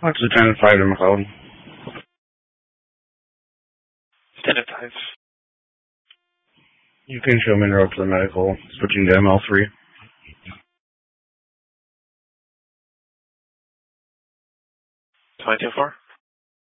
Fox Lieutenant 5 to McClellan. Lieutenant 5. You can show Monroe to the medical, switching to ML3. Twenty-four.